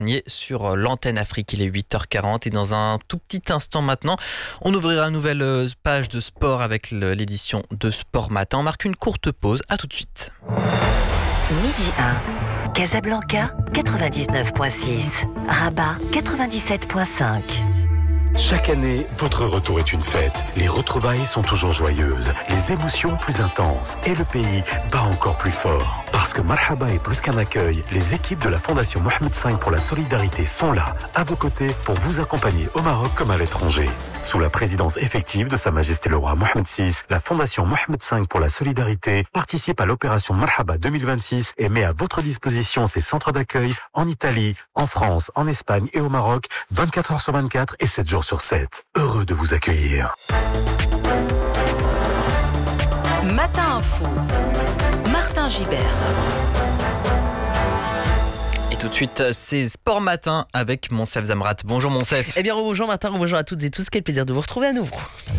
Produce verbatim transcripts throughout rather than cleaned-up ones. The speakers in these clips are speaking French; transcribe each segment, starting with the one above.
sur l'antenne Afrique. Il est huit heures quarante et dans un tout petit instant maintenant, on ouvrira une nouvelle page de sport avec l'édition de Sport Matin. On marque une courte pause. À tout de suite. Midi un, Casablanca quatre-vingt-dix-neuf virgule six, Rabat quatre-vingt-dix-sept virgule cinq. Chaque année, votre retour est une fête. Les retrouvailles sont toujours joyeuses, les émotions plus intenses et le pays bat encore plus fort. Parce que Marhaba est plus qu'un accueil, les équipes de la Fondation Mohamed cinq pour la solidarité sont là, à vos côtés, pour vous accompagner au Maroc comme à l'étranger. Sous la présidence effective de Sa Majesté le Roi Mohamed six, la Fondation Mohamed cinq pour la solidarité participe à l'opération Marhaba deux mille vingt-six et met à votre disposition ses centres d'accueil en Italie, en France, en Espagne et au Maroc, vingt-quatre heures sur vingt-quatre et sept jours sur sept. Heureux de vous accueillir. Matin Info, Martin Gibert. Et tout de suite, c'est Sport Matin avec Monsef Zamrat. Bonjour Monsef. Eh bien, bonjour Martin, bonjour à toutes et tous. Quel plaisir de vous retrouver à nouveau.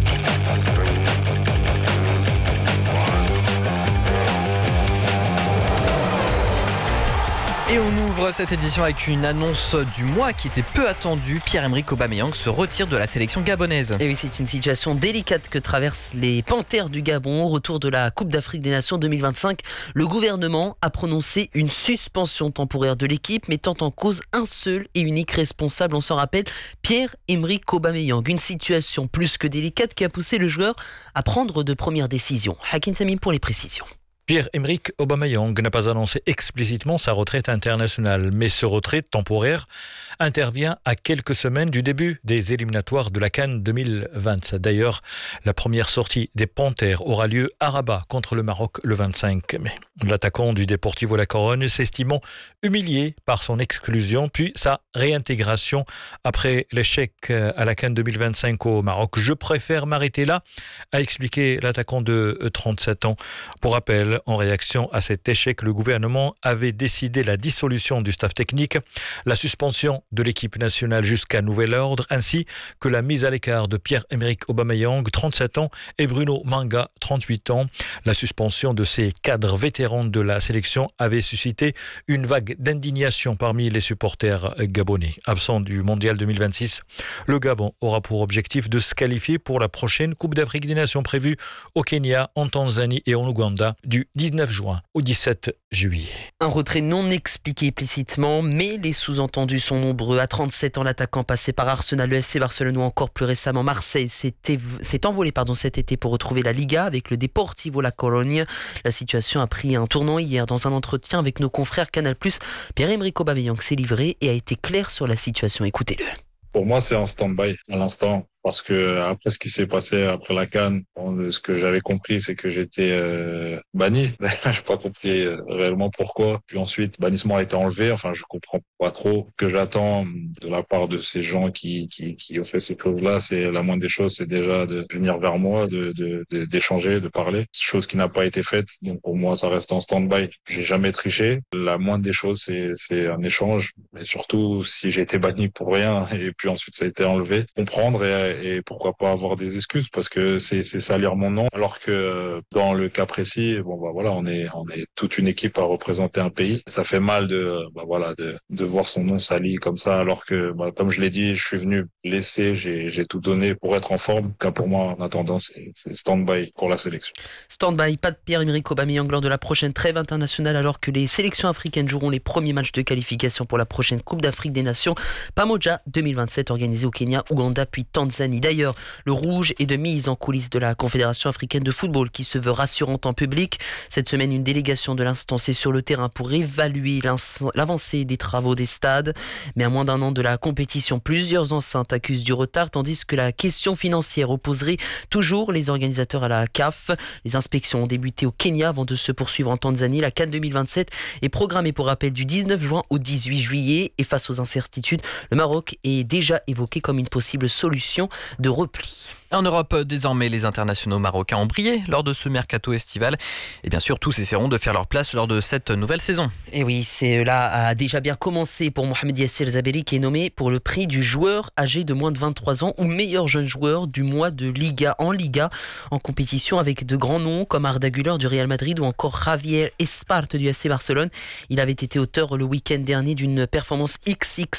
Et on ouvre cette édition avec une annonce du mois qui était peu attendue. Pierre-Emerick Aubameyang se retire de la sélection gabonaise. Et oui, c'est une situation délicate que traversent les Panthères du Gabon au retour de la Coupe d'Afrique des Nations deux mille vingt-cinq. Le gouvernement a prononcé une suspension temporaire de l'équipe, mettant en cause un seul et unique responsable. On s'en rappelle, Pierre-Emerick Aubameyang. Une situation plus que délicate qui a poussé le joueur à prendre de premières décisions. Hakim Tamim pour les précisions. Pierre-Emerick Aubameyang n'a pas annoncé explicitement sa retraite internationale, mais ce retrait temporaire intervient à quelques semaines du début des éliminatoires de la CAN deux mille vingt. D'ailleurs, la première sortie des Panthères aura lieu à Rabat contre le Maroc le vingt-cinq mai. L'attaquant du Deportivo La Corogne s'estimant humilié par son exclusion puis sa réintégration après l'échec à la CAN deux mille vingt-cinq au Maroc. Je préfère m'arrêter là, a expliqué l'attaquant de trente-sept ans. Pour rappel, en réaction à cet échec, le gouvernement avait décidé la dissolution du staff technique, la suspension de l'équipe nationale jusqu'à nouvel ordre, ainsi que la mise à l'écart de Pierre-Emerick Aubameyang, trente-sept ans, et Bruno Manga, trente-huit ans. La suspension de ces cadres vétérans de la sélection avait suscité une vague d'indignation parmi les supporters gabonais. Absent du Mondial deux mille vingt-six, le Gabon aura pour objectif de se qualifier pour la prochaine Coupe d'Afrique des Nations prévue au Kenya, en Tanzanie et en Ouganda du dix-neuf juin au dix-sept juillet. Un retrait non expliqué explicitement, mais les sous-entendus sont nombreux. À trente-sept ans, l'attaquant passé par Arsenal, le F C Barcelone ou encore plus récemment Marseille s'est, év- s'est envolé pardon, cet été pour retrouver la Liga avec le Deportivo La Corogne. La situation a pris un tournant hier dans un entretien avec nos confrères Canal plus. Pierre-Emerick Aubameyang s'est livré et a été clair sur la situation. Écoutez-le. Pour moi, c'est en stand-by à l'instant. Parce que après ce qui s'est passé après la CAN, bon, ce que j'avais compris, c'est que j'étais euh, banni. J'ai pas compris euh, réellement pourquoi. Puis ensuite, bannissement a été enlevé. Enfin, je comprends pas trop. Ce que j'attends de la part de ces gens qui qui qui ont fait ces choses-là, c'est la moindre des choses, c'est déjà de venir vers moi, de de, de d'échanger, de parler. Chose qui n'a pas été faite. Donc pour moi, ça reste en stand-by. J'ai jamais triché. La moindre des choses, c'est c'est un échange. Mais surtout, si j'ai été banni pour rien et puis ensuite ça a été enlevé, comprendre et et pourquoi pas avoir des excuses parce que c'est c'est salir mon nom alors que dans le cas précis bon bah voilà on est on est toute une équipe à représenter un pays, ça fait mal de bah voilà de de voir son nom sali comme ça alors que bah, comme je l'ai dit, je suis venu blessé, j'ai j'ai tout donné pour être en forme. Car pour moi en attendant c'est c'est stand-by pour la sélection. Stand-by, pas de Pierre-Emerick Aubameyang lors de la prochaine trêve internationale alors que les sélections africaines joueront les premiers matchs de qualification pour la prochaine Coupe d'Afrique des Nations Pamoja deux mille vingt-sept organisée au Kenya, Ouganda puis Tanzanie. D'ailleurs, le rouge est de mise en coulisses de la Confédération africaine de football qui se veut rassurante en public. Cette semaine, une délégation de l'instance est sur le terrain pour évaluer l'avancée des travaux des stades. Mais à moins d'un an de la compétition, plusieurs enceintes accusent du retard, tandis que la question financière opposerait toujours les organisateurs à la C A F. Les inspections ont débuté au Kenya avant de se poursuivre en Tanzanie. La CAN deux mille vingt-sept est programmée pour rappel du dix-neuf juin au dix-huit juillet. Et face aux incertitudes, le Maroc est déjà évoqué comme une possible solution de repli. En Europe, désormais, les internationaux marocains ont brillé lors de ce mercato estival. Et bien sûr, tous essaieront de faire leur place lors de cette nouvelle saison. Et oui, cela a déjà bien commencé pour Mohamed Yasser Zaberi qui est nommé pour le prix du joueur âgé de moins de vingt-trois ans ou meilleur jeune joueur du mois de Liga en Liga, en compétition avec de grands noms comme Arda Güler du Real Madrid ou encore Javier Espart du F C Barcelone. Il avait été auteur le week-end dernier d'une performance X X